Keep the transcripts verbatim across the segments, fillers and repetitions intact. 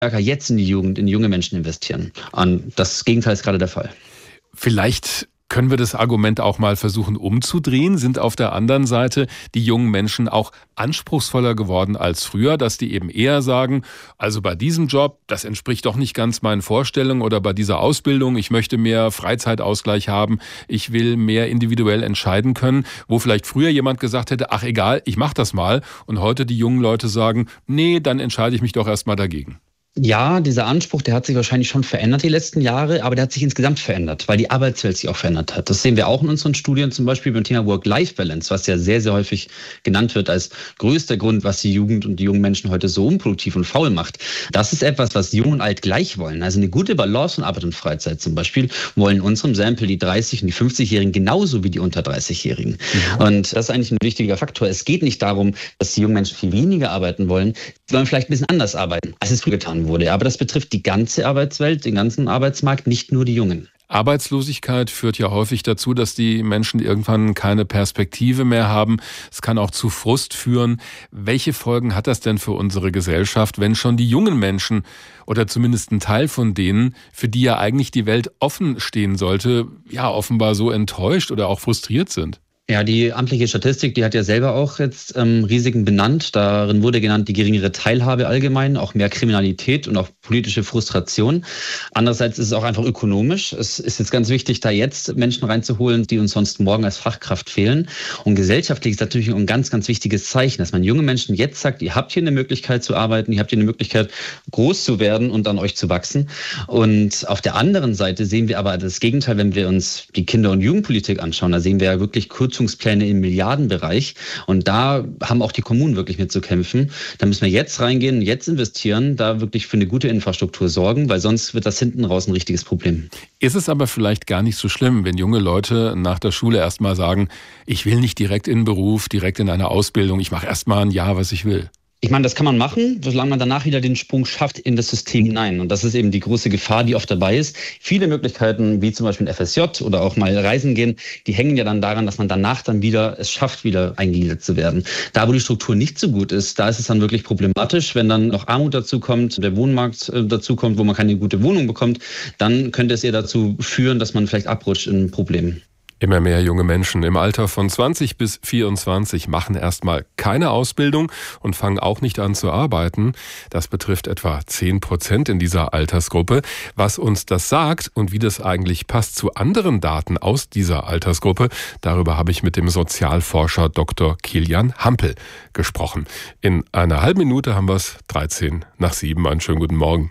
stärker jetzt in die Jugend, in junge Menschen investieren. Und das Gegenteil ist gerade der Fall. Vielleicht können wir das Argument auch mal versuchen umzudrehen? Sind auf der anderen Seite die jungen Menschen auch anspruchsvoller geworden als früher, dass die eben eher sagen, also bei diesem Job, das entspricht doch nicht ganz meinen Vorstellungen, oder bei dieser Ausbildung, ich möchte mehr Freizeitausgleich haben, ich will mehr individuell entscheiden können, wo vielleicht früher jemand gesagt hätte, ach egal, ich mach das mal, und heute die jungen Leute sagen, nee, dann entscheide ich mich doch erstmal dagegen. Ja, dieser Anspruch, der hat sich wahrscheinlich schon verändert die letzten Jahre, aber der hat sich insgesamt verändert, weil die Arbeitswelt sich auch verändert hat. Das sehen wir auch in unseren Studien, zum Beispiel beim Thema Work-Life-Balance, was ja sehr, sehr häufig genannt wird als größter Grund, was die Jugend und die jungen Menschen heute so unproduktiv und faul macht. Das ist etwas, was Jung und Alt gleich wollen. Also eine gute Balance von Arbeit und Freizeit zum Beispiel wollen in unserem Sample die dreißig- und die fünfzigjährigen genauso wie die unter dreißigjährigen. Mhm. Und das ist eigentlich ein wichtiger Faktor. Es geht nicht darum, dass die jungen Menschen viel weniger arbeiten wollen, sie wollen vielleicht ein bisschen anders arbeiten, als es früher getan wurde. Aber das betrifft die ganze Arbeitswelt, den ganzen Arbeitsmarkt, nicht nur die Jungen. Arbeitslosigkeit führt ja häufig dazu, dass die Menschen irgendwann keine Perspektive mehr haben. Es kann auch zu Frust führen. Welche Folgen hat das denn für unsere Gesellschaft, wenn schon die jungen Menschen oder zumindest ein Teil von denen, für die ja eigentlich die Welt offen stehen sollte, ja offenbar so enttäuscht oder auch frustriert sind? Ja, die amtliche Statistik, die hat ja selber auch jetzt ähm, Risiken benannt. Darin wurde genannt, die geringere Teilhabe allgemein, auch mehr Kriminalität und auch politische Frustration. Andererseits ist es auch einfach ökonomisch. Es ist jetzt ganz wichtig, da jetzt Menschen reinzuholen, die uns sonst morgen als Fachkraft fehlen. Und gesellschaftlich ist natürlich ein ganz, ganz wichtiges Zeichen, dass man jungen Menschen jetzt sagt, ihr habt hier eine Möglichkeit zu arbeiten, ihr habt hier eine Möglichkeit, groß zu werden und an euch zu wachsen. Und auf der anderen Seite sehen wir aber das Gegenteil, wenn wir uns die Kinder- und Jugendpolitik anschauen. Da sehen wir ja wirklich Kürzungspläne im Milliardenbereich. Und da haben auch die Kommunen wirklich mit zu kämpfen. Da müssen wir jetzt reingehen, jetzt investieren, da wirklich für eine gute Infrastruktur sorgen, weil sonst wird das hinten raus ein richtiges Problem. Ist es aber vielleicht gar nicht so schlimm, wenn junge Leute nach der Schule erstmal sagen, ich will nicht direkt in den Beruf, direkt in eine Ausbildung, ich mache erstmal ein Jahr, was ich will? Ich meine, das kann man machen, solange man danach wieder den Sprung schafft in das System hinein. Und das ist eben die große Gefahr, die oft dabei ist. Viele Möglichkeiten, wie zum Beispiel ein F S J oder auch mal reisen gehen, die hängen ja dann daran, dass man danach dann wieder es schafft, wieder eingegliedert zu werden. Da, wo die Struktur nicht so gut ist, da ist es dann wirklich problematisch. Wenn dann noch Armut dazu kommt, der Wohnmarkt dazu kommt, wo man keine gute Wohnung bekommt, dann könnte es eher dazu führen, dass man vielleicht abrutscht in ein Problem. Immer mehr junge Menschen im Alter von zwanzig bis vierundzwanzig machen erstmal keine Ausbildung und fangen auch nicht an zu arbeiten. Das betrifft etwa zehn Prozent in dieser Altersgruppe. Was uns das sagt und wie das eigentlich passt zu anderen Daten aus dieser Altersgruppe, darüber habe ich mit dem Sozialforscher Doktor Kilian Hampel gesprochen. In einer halben Minute haben wir es, dreizehn nach sieben. Einen schönen guten Morgen.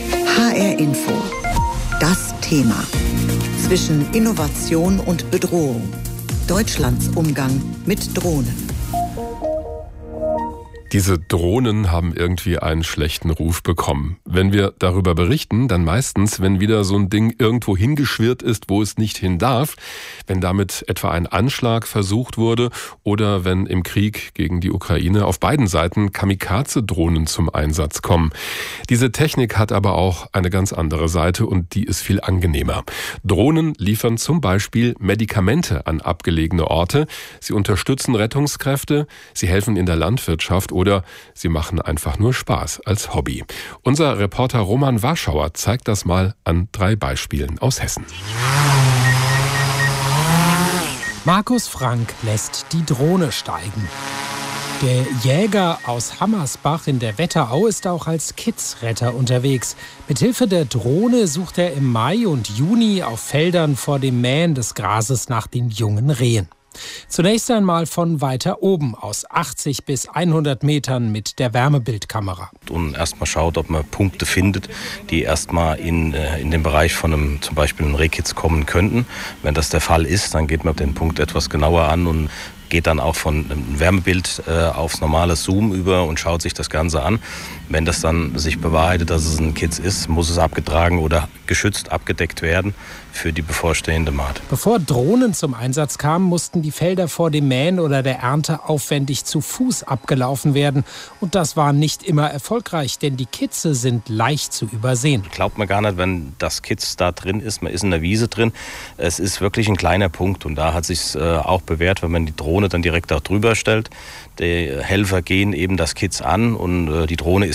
H R Info. Das Thema. Zwischen Innovation und Bedrohung. Deutschlands Umgang mit Drohnen. Diese Drohnen haben irgendwie einen schlechten Ruf bekommen. Wenn wir darüber berichten, dann meistens, wenn wieder so ein Ding irgendwo hingeschwirrt ist, wo es nicht hin darf, wenn damit etwa ein Anschlag versucht wurde oder wenn im Krieg gegen die Ukraine auf beiden Seiten Kamikaze-Drohnen zum Einsatz kommen. Diese Technik hat aber auch eine ganz andere Seite und die ist viel angenehmer. Drohnen liefern zum Beispiel Medikamente an abgelegene Orte, sie unterstützen Rettungskräfte, sie helfen in der Landwirtschaft oder sie machen einfach nur Spaß als Hobby. Unser Reporter Roman Warschauer zeigt das mal an drei Beispielen aus Hessen. Markus Frank lässt die Drohne steigen. Der Jäger aus Hammersbach in der Wetterau ist auch als Kidsretter unterwegs. Mithilfe der Drohne sucht er im Mai und Juni auf Feldern vor dem Mähen des Grases nach den jungen Rehen. Zunächst einmal von weiter oben aus achtzig bis hundert Metern mit der Wärmebildkamera. Und erstmal schaut, ob man Punkte findet, die erstmal in, in den Bereich von einem, zum Beispiel einem Rehkitz kommen könnten. Wenn das der Fall ist, dann geht man den Punkt etwas genauer an und geht dann auch von einem Wärmebild äh, aufs normale Zoom über und schaut sich das Ganze an. Wenn das dann sich bewahrheitet, dass es ein Kitz ist, muss es abgetragen oder geschützt abgedeckt werden für die bevorstehende Mahd. Bevor Drohnen zum Einsatz kamen, mussten die Felder vor dem Mähen oder der Ernte aufwendig zu Fuß abgelaufen werden. Und das war nicht immer erfolgreich, denn die Kitze sind leicht zu übersehen. Glaubt man gar nicht, wenn das Kitz da drin ist, man ist in der Wiese drin. Es ist wirklich ein kleiner Punkt und da hat sich äh, auch bewährt, wenn man die Drohne dann direkt auch drüber stellt. Die Helfer gehen eben das Kitz an und äh, die Drohne ist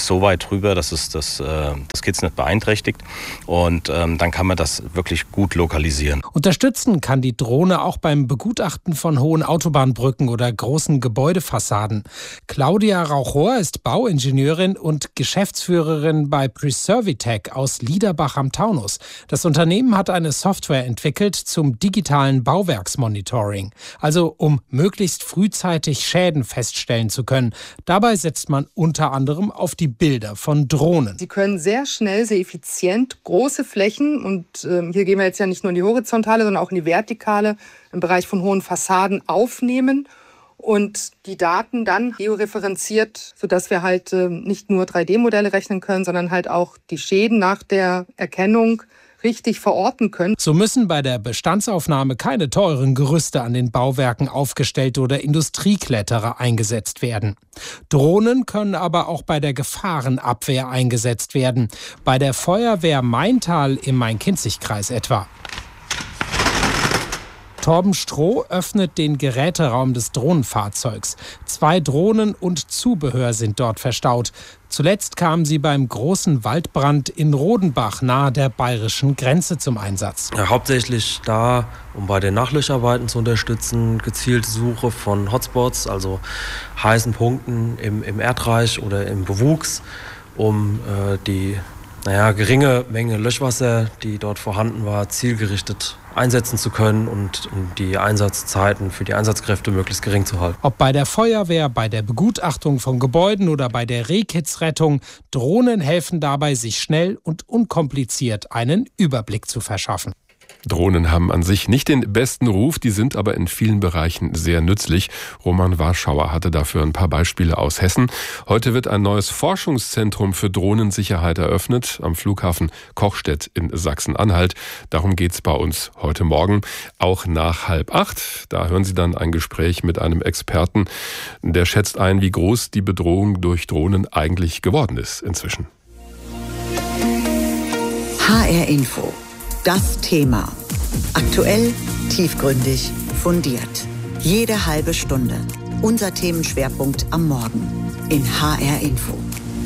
ist so weit drüber, dass es das, äh, das Kids nicht beeinträchtigt. Und ähm, dann kann man das wirklich gut lokalisieren. Unterstützen kann die Drohne auch beim Begutachten von hohen Autobahnbrücken oder großen Gebäudefassaden. Claudia Rauchor ist Bauingenieurin und Geschäftsführerin bei Preservitech aus Liederbach am Taunus. Das Unternehmen hat eine Software entwickelt zum digitalen Bauwerksmonitoring, also um möglichst frühzeitig Schäden feststellen zu können. Dabei setzt man unter anderem auf die Bilder von Drohnen. Sie können sehr schnell, sehr effizient große Flächen, und äh, hier gehen wir jetzt ja nicht nur in die horizontale, sondern auch in die vertikale, im Bereich von hohen Fassaden aufnehmen und die Daten dann georeferenziert, sodass wir halt äh, nicht nur drei D Modelle rechnen können, sondern halt auch die Schäden nach der Erkennung richtig verorten können. So müssen bei der Bestandsaufnahme keine teuren Gerüste an den Bauwerken aufgestellt oder Industriekletterer eingesetzt werden. Drohnen können aber auch bei der Gefahrenabwehr eingesetzt werden. Bei der Feuerwehr Maintal im Main-Kinzig-Kreis etwa. Torben Stroh öffnet den Geräteraum des Drohnenfahrzeugs. Zwei Drohnen und Zubehör sind dort verstaut. Zuletzt kamen sie beim großen Waldbrand in Rodenbach nahe der bayerischen Grenze zum Einsatz. Ja, hauptsächlich da, um bei den Nachlöscharbeiten zu unterstützen, gezielte Suche von Hotspots, also heißen Punkten im, im Erdreich oder im Bewuchs, um äh, die naja, geringe Menge Löschwasser, die dort vorhanden war, zielgerichtet einsetzen zu können und um die Einsatzzeiten für die Einsatzkräfte möglichst gering zu halten. Ob bei der Feuerwehr, bei der Begutachtung von Gebäuden oder bei der Rehkitzrettung, Drohnen helfen dabei, sich schnell und unkompliziert einen Überblick zu verschaffen. Drohnen haben an sich nicht den besten Ruf, die sind aber in vielen Bereichen sehr nützlich. Roman Warschauer hatte dafür ein paar Beispiele aus Hessen. Heute wird ein neues Forschungszentrum für Drohnensicherheit eröffnet am Flughafen Kochstedt in Sachsen-Anhalt. Darum geht's bei uns heute Morgen, auch nach halb acht. Da hören Sie dann ein Gespräch mit einem Experten, der schätzt ein, wie groß die Bedrohung durch Drohnen eigentlich geworden ist inzwischen. H R Info. Das Thema. Aktuell, tiefgründig, fundiert. Jede halbe Stunde. Unser Themenschwerpunkt am Morgen in H R Info.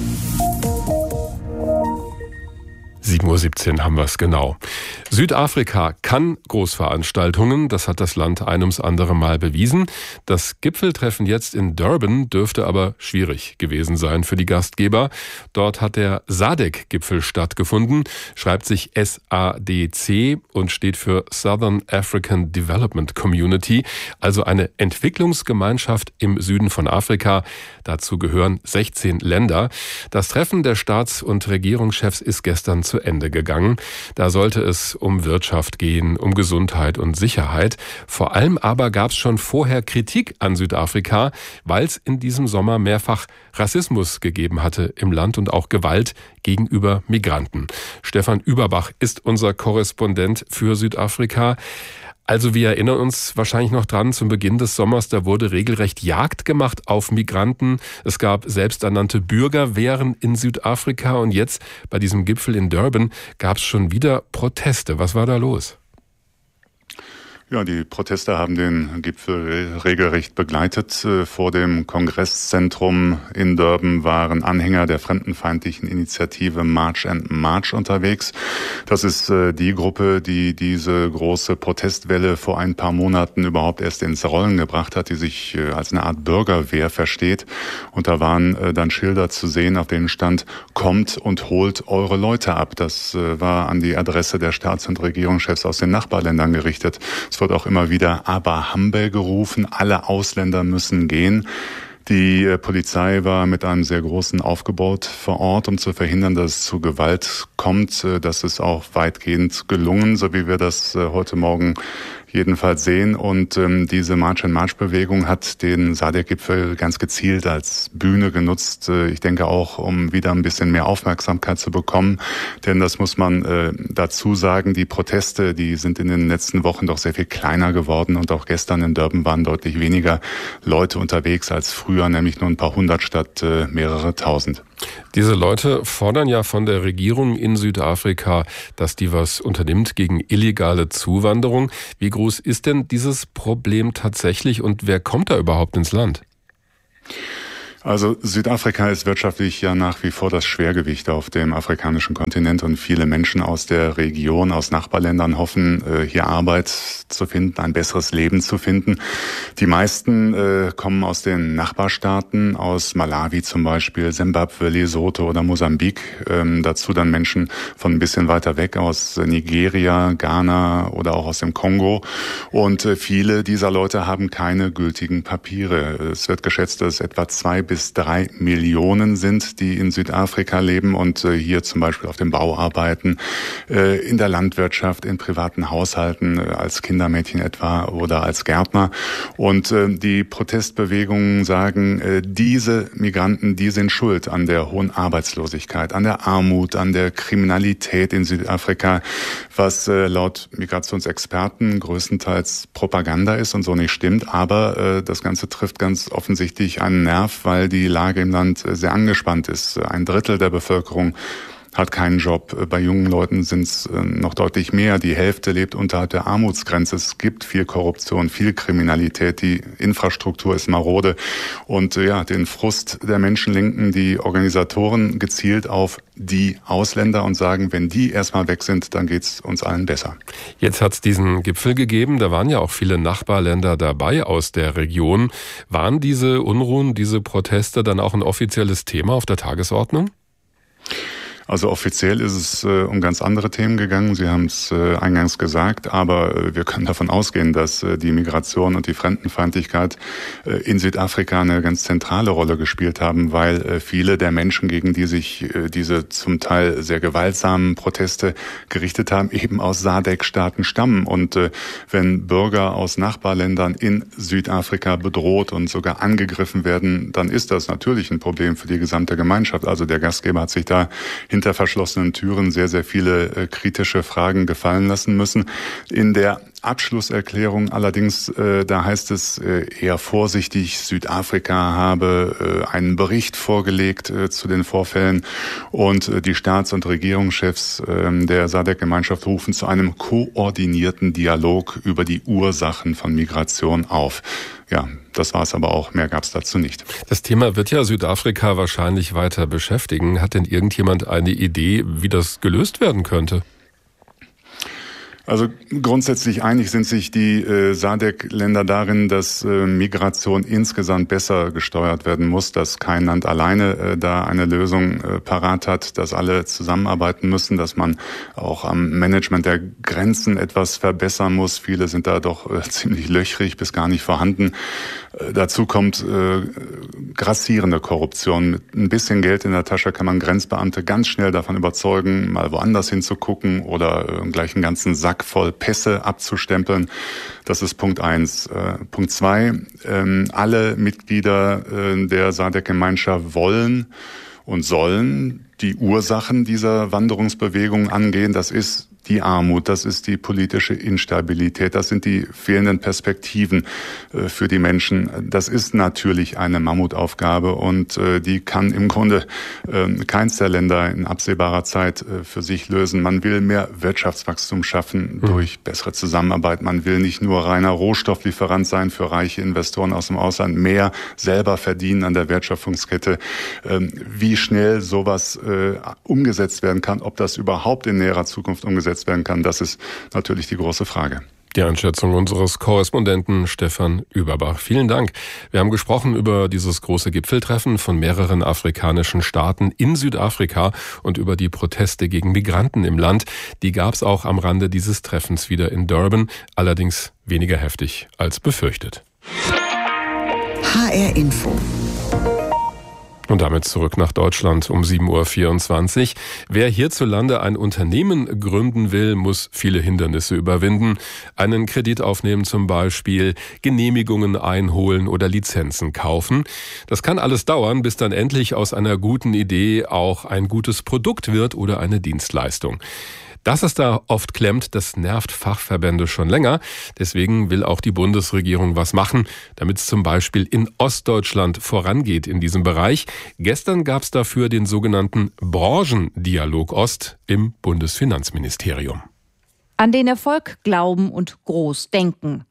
sieben Uhr siebzehn haben wir es genau. Südafrika kann Großveranstaltungen, das hat das Land ein ums andere Mal bewiesen. Das Gipfeltreffen jetzt in Durban dürfte aber schwierig gewesen sein für die Gastgeber. Dort hat der SADC-Gipfel stattgefunden, schreibt sich S A D C und steht für Southern African Development Community, also eine Entwicklungsgemeinschaft im Süden von Afrika. Dazu gehören sechzehn Länder. Das Treffen der Staats- und Regierungschefs ist gestern zu Ende gegangen. Da sollte es um Wirtschaft gehen, um Gesundheit und Sicherheit. Vor allem aber gab es schon vorher Kritik an Südafrika, weil es in diesem Sommer mehrfach Rassismus gegeben hatte im Land und auch Gewalt gegenüber Migranten. Stefan Überbach ist unser Korrespondent für Südafrika. Also wir erinnern uns wahrscheinlich noch dran, zum Beginn des Sommers, da wurde regelrecht Jagd gemacht auf Migranten. Es gab selbsternannte Bürgerwehren in Südafrika und jetzt bei diesem Gipfel in Durban gab es schon wieder Proteste. Was war da los? Ja, die Proteste haben den Gipfel regelrecht begleitet. Vor dem Kongresszentrum in Durban waren Anhänger der fremdenfeindlichen Initiative March and March unterwegs. Das ist die Gruppe, die diese große Protestwelle vor ein paar Monaten überhaupt erst ins Rollen gebracht hat, die sich als eine Art Bürgerwehr versteht. Und da waren dann Schilder zu sehen, auf denen stand, kommt und holt eure Leute ab. Das war an die Adresse der Staats- und Regierungschefs aus den Nachbarländern gerichtet. Es wird auch immer wieder Aber Hambe gerufen, alle Ausländer müssen gehen. Die Polizei war mit einem sehr großen Aufgebot vor Ort, um zu verhindern, dass es zu Gewalt kommt. Das ist auch weitgehend gelungen, so wie wir das heute Morgen jedenfalls sehen. Und ähm, diese March-and-March-Bewegung hat den SADC-Gipfel ganz gezielt als Bühne genutzt. Äh, ich denke auch, um wieder ein bisschen mehr Aufmerksamkeit zu bekommen. Denn das muss man äh, dazu sagen, die Proteste, die sind in den letzten Wochen doch sehr viel kleiner geworden. Und auch gestern in Durban waren deutlich weniger Leute unterwegs als früher, nämlich nur ein paar hundert statt äh, mehrere tausend. Diese Leute fordern ja von der Regierung in Südafrika, dass die was unternimmt gegen illegale Zuwanderung. Wie groß ist denn dieses Problem tatsächlich und wer kommt da überhaupt ins Land? Also Südafrika ist wirtschaftlich ja nach wie vor das Schwergewicht auf dem afrikanischen Kontinent und viele Menschen aus der Region, aus Nachbarländern hoffen, hier Arbeit zu finden, ein besseres Leben zu finden. Die meisten äh, kommen aus den Nachbarstaaten, aus Malawi zum Beispiel, Simbabwe, Lesotho oder Mosambik. Ähm, dazu dann Menschen von ein bisschen weiter weg aus Nigeria, Ghana oder auch aus dem Kongo. Und äh, viele dieser Leute haben keine gültigen Papiere. Es wird geschätzt, dass es etwa zwei bis drei Millionen sind, die in Südafrika leben und äh, hier zum Beispiel auf dem Bau arbeiten, äh, in der Landwirtschaft, in privaten Haushalten, äh, als Kindermädchen etwa oder als Gärtner. Und äh, die Protestbewegungen sagen, äh, diese Migranten, die sind schuld an der hohen Arbeitslosigkeit, an der Armut, an der Kriminalität in Südafrika, was äh, laut Migrationsexperten größtenteils Propaganda ist und so nicht stimmt. Aber äh, das Ganze trifft ganz offensichtlich einen Nerv, weil die Lage im Land äh, sehr angespannt ist. Ein Drittel der Bevölkerung hat keinen Job. Bei jungen Leuten sind es noch deutlich mehr. Die Hälfte lebt unterhalb der Armutsgrenze. Es gibt viel Korruption, viel Kriminalität. Die Infrastruktur ist marode. Und ja, den Frust der Menschen lenken die Organisatoren gezielt auf die Ausländer und sagen, wenn die erstmal weg sind, dann geht's uns allen besser. Jetzt hat es diesen Gipfel gegeben. Da waren ja auch viele Nachbarländer dabei aus der Region. Waren diese Unruhen, diese Proteste dann auch ein offizielles Thema auf der Tagesordnung? Also offiziell ist es äh, um ganz andere Themen gegangen. Sie haben es äh, eingangs gesagt, aber äh, wir können davon ausgehen, dass äh, die Migration und die Fremdenfeindlichkeit äh, in Südafrika eine ganz zentrale Rolle gespielt haben, weil äh, viele der Menschen, gegen die sich äh, diese zum Teil sehr gewaltsamen Proteste gerichtet haben, eben aus S A D C-Staaten stammen. Und äh, wenn Bürger aus Nachbarländern in Südafrika bedroht und sogar angegriffen werden, dann ist das natürlich ein Problem für die gesamte Gemeinschaft. Also der Gastgeber hat sich da hinter verschlossenen Türen sehr, sehr viele äh, kritische Fragen gefallen lassen müssen. In der Abschlusserklärung allerdings, äh, da heißt es äh, eher vorsichtig, Südafrika habe äh, einen Bericht vorgelegt äh, zu den Vorfällen und äh, die Staats- und Regierungschefs äh, der S A D C-Gemeinschaft rufen zu einem koordinierten Dialog über die Ursachen von Migration auf. Ja, das war es aber auch, mehr gab es dazu nicht. Das Thema wird ja Südafrika wahrscheinlich weiter beschäftigen. Hat denn irgendjemand eine Idee, wie das gelöst werden könnte? Also grundsätzlich einig sind sich die äh, S A D C-Länder darin, dass äh, Migration insgesamt besser gesteuert werden muss, dass kein Land alleine äh, da eine Lösung äh, parat hat, dass alle zusammenarbeiten müssen, dass man auch am Management der Grenzen etwas verbessern muss. Viele sind da doch äh, ziemlich löchrig bis gar nicht vorhanden. Äh, dazu kommt äh, grassierende Korruption. Mit ein bisschen Geld in der Tasche kann man Grenzbeamte ganz schnell davon überzeugen, mal woanders hinzugucken oder äh, gleich einen ganzen Sack voll Pässe abzustempeln. Das ist Punkt eins. Äh, Punkt zwei, ähm, alle Mitglieder äh, der S A D C-Gemeinschaft wollen und sollen die Ursachen dieser Wanderungsbewegung angehen. Das ist die Armut, das ist die politische Instabilität, das sind die fehlenden Perspektiven äh, für die Menschen. Das ist natürlich eine Mammutaufgabe und äh, die kann im Grunde äh, keins der Länder in absehbarer Zeit äh, für sich lösen. Man will mehr Wirtschaftswachstum schaffen durch bessere Zusammenarbeit. Man will nicht nur reiner Rohstofflieferant sein für reiche Investoren aus dem Ausland, mehr selber verdienen an der Wertschöpfungskette. Ähm, wie schnell sowas äh, umgesetzt werden kann, ob das überhaupt in näherer Zukunft umgesetzt werden kann, das ist natürlich die große Frage. Die Einschätzung unseres Korrespondenten Stefan Überbach. Vielen Dank. Wir haben gesprochen über dieses große Gipfeltreffen von mehreren afrikanischen Staaten in Südafrika und über die Proteste gegen Migranten im Land. Die gab es auch am Rande dieses Treffens wieder in Durban, allerdings weniger heftig als befürchtet. H R Info. Und damit zurück nach Deutschland um sieben Uhr vierundzwanzig. Wer hierzulande ein Unternehmen gründen will, muss viele Hindernisse überwinden. Einen Kredit aufnehmen zum Beispiel, Genehmigungen einholen oder Lizenzen kaufen. Das kann alles dauern, bis dann endlich aus einer guten Idee auch ein gutes Produkt wird oder eine Dienstleistung. Dass es da oft klemmt, das nervt Fachverbände schon länger. Deswegen will auch die Bundesregierung was machen, damit es zum Beispiel in Ostdeutschland vorangeht in diesem Bereich. Gestern gab es dafür den sogenannten Branchendialog Ost im Bundesfinanzministerium. An den Erfolg glauben und groß denken.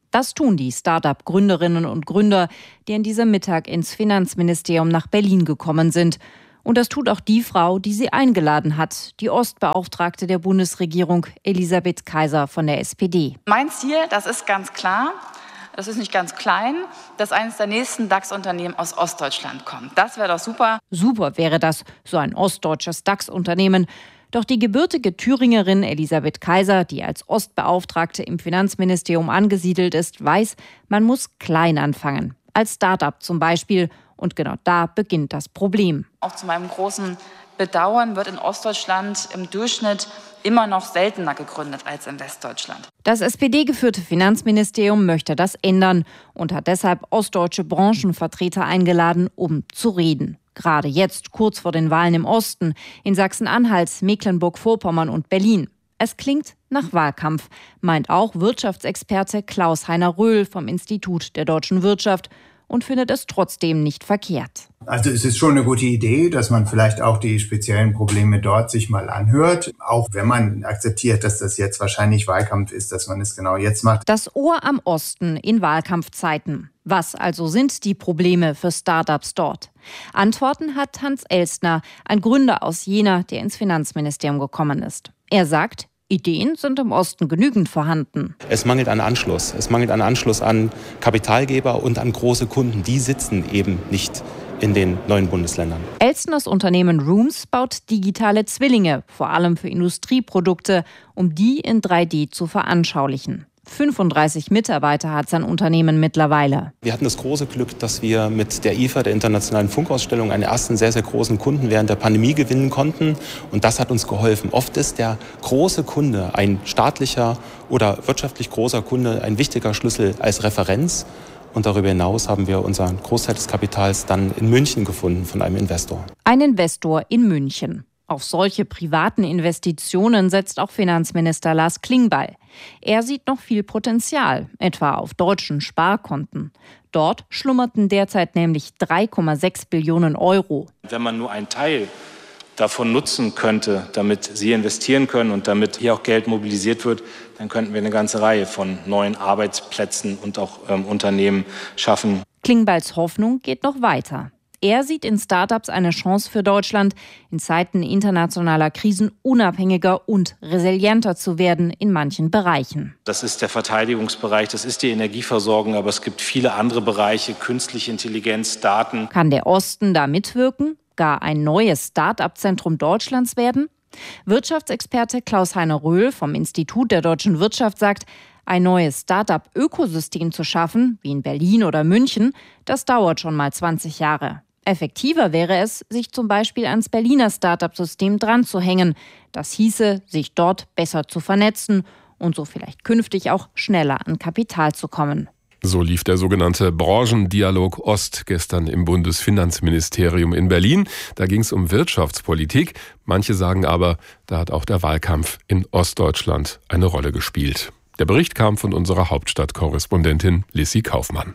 Das tun die Start-up-Gründerinnen und Gründer, die an diesem Mittag ins Finanzministerium nach Berlin gekommen sind. Und das tut auch die Frau, die sie eingeladen hat, die Ostbeauftragte der Bundesregierung, Elisabeth Kaiser von der S P D. Mein Ziel, das ist ganz klar, das ist nicht ganz klein, dass eines der nächsten DAX-Unternehmen aus Ostdeutschland kommt. Das wäre doch super. Super wäre das, so ein ostdeutsches DAX-Unternehmen. Doch die gebürtige Thüringerin Elisabeth Kaiser, die als Ostbeauftragte im Finanzministerium angesiedelt ist, weiß, man muss klein anfangen. Als Start-up zum Beispiel. Und genau da beginnt das Problem. Auch zu meinem großen Bedauern wird in Ostdeutschland im Durchschnitt immer noch seltener gegründet als in Westdeutschland. Das S P D-geführte Finanzministerium möchte das ändern und hat deshalb ostdeutsche Branchenvertreter eingeladen, um zu reden. Gerade jetzt, kurz vor den Wahlen im Osten, in Sachsen-Anhalt, Mecklenburg-Vorpommern und Berlin. Es klingt nach Wahlkampf, meint auch Wirtschaftsexperte Klaus-Heiner Röhl vom Institut der deutschen Wirtschaft und findet es trotzdem nicht verkehrt. Also es ist schon eine gute Idee, dass man vielleicht auch die speziellen Probleme dort sich mal anhört. Auch wenn man akzeptiert, dass das jetzt wahrscheinlich Wahlkampf ist, dass man es genau jetzt macht. Das Ohr am Osten in Wahlkampfzeiten. Was also sind die Probleme für Startups dort? Antworten hat Hans Elstner, ein Gründer aus Jena, der ins Finanzministerium gekommen ist. Er sagt, Ideen sind im Osten genügend vorhanden. Es mangelt an Anschluss. Es mangelt an Anschluss an Kapitalgeber und an große Kunden. Die sitzen eben nicht in den neuen Bundesländern. Elstners Unternehmen Rooms baut digitale Zwillinge, vor allem für Industrieprodukte, um die in drei D zu veranschaulichen. fünfunddreißig Mitarbeiter hat sein Unternehmen mittlerweile. Wir hatten das große Glück, dass wir mit der I F A, der Internationalen Funkausstellung, einen ersten sehr, sehr großen Kunden während der Pandemie gewinnen konnten. Und das hat uns geholfen. Oft ist der große Kunde, ein staatlicher oder wirtschaftlich großer Kunde, ein wichtiger Schlüssel als Referenz. Und darüber hinaus haben wir unseren Großteil des Kapitals dann in München gefunden von einem Investor. Ein Investor in München. Auf solche privaten Investitionen setzt auch Finanzminister Lars Klingbeil. Er sieht noch viel Potenzial, etwa auf deutschen Sparkonten. Dort schlummerten derzeit nämlich drei Komma sechs Billionen Euro. Wenn man nur einen Teil davon nutzen könnte, damit Sie investieren können und damit hier auch Geld mobilisiert wird, dann könnten wir eine ganze Reihe von neuen Arbeitsplätzen und auch ähm, Unternehmen schaffen. Klingbeils Hoffnung geht noch weiter. Er sieht in Startups eine Chance für Deutschland, in Zeiten internationaler Krisen unabhängiger und resilienter zu werden in manchen Bereichen. Das ist der Verteidigungsbereich, das ist die Energieversorgung, aber es gibt viele andere Bereiche, künstliche Intelligenz, Daten. Kann der Osten da mitwirken, gar ein neues Start-up-Zentrum Deutschlands werden? Wirtschaftsexperte Klaus-Heiner Röhl vom Institut der deutschen Wirtschaft sagt, ein neues Start-up-Ökosystem zu schaffen, wie in Berlin oder München, das dauert schon mal zwanzig Jahre. Effektiver wäre es, sich zum Beispiel ans Berliner Start-up-System dran zu hängen. Das hieße, sich dort besser zu vernetzen und so vielleicht künftig auch schneller an Kapital zu kommen. So lief der sogenannte Branchendialog Ost gestern im Bundesfinanzministerium in Berlin. Da ging es um Wirtschaftspolitik. Manche sagen aber, da hat auch der Wahlkampf in Ostdeutschland eine Rolle gespielt. Der Bericht kam von unserer Hauptstadtkorrespondentin Lissy Kaufmann.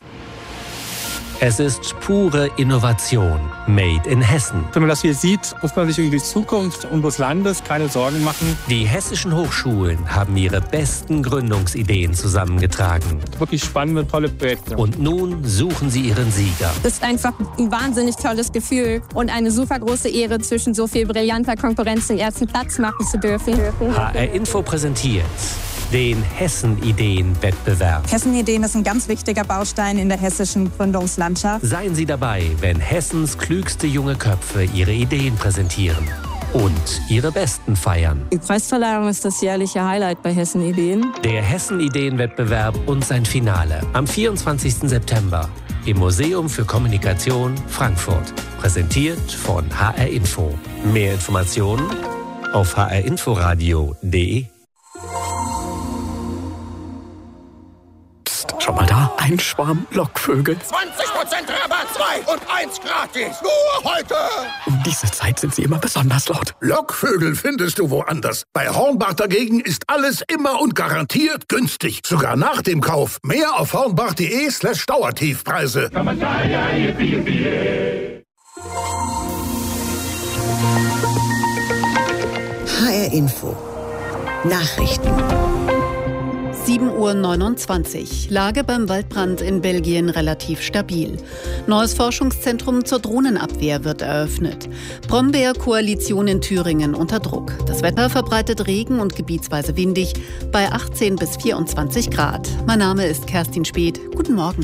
Es ist pure Innovation, made in Hessen. Wenn man das hier sieht, muss man sich über die Zukunft unseres Landes keine Sorgen machen. Die hessischen Hochschulen haben ihre besten Gründungsideen zusammengetragen. Wirklich spannende, tolle Projekte. Und nun suchen sie ihren Sieger. Das ist einfach ein wahnsinnig tolles Gefühl und eine super große Ehre, zwischen so viel brillanter Konkurrenz den ersten Platz machen zu dürfen. H R Info präsentiert den Hessen-Ideen-Wettbewerb. Hessen-Ideen ist ein ganz wichtiger Baustein in der hessischen Gründungslandschaft. Seien Sie dabei, wenn Hessens klügste junge Köpfe ihre Ideen präsentieren und ihre besten feiern. Die Preisverleihung ist das jährliche Highlight bei Hessen-Ideen. Der Hessen-Ideen-Wettbewerb und sein Finale am vierundzwanzigsten September im Museum für Kommunikation Frankfurt. Präsentiert von H R Info. Mehr Informationen auf h r inforadio punkt de. Schau mal da, ein Schwarm Lockvögel. zwanzig Prozent Rabatt, zwei und eins gratis. Nur heute. Um diese Zeit sind sie immer besonders laut. Lockvögel findest du woanders. Bei Hornbach dagegen ist alles immer und garantiert günstig. Sogar nach dem Kauf. Mehr auf hornbach.de slash Dauertiefpreise. H R Info. Nachrichten. sieben Uhr neunundzwanzig. Lage beim Waldbrand in Belgien relativ stabil. Neues Forschungszentrum zur Drohnenabwehr wird eröffnet. Brombeer-Koalition in Thüringen unter Druck. Das Wetter verbreitet Regen und gebietsweise windig bei achtzehn bis vierundzwanzig Grad. Mein Name ist Kerstin Speth. Guten Morgen.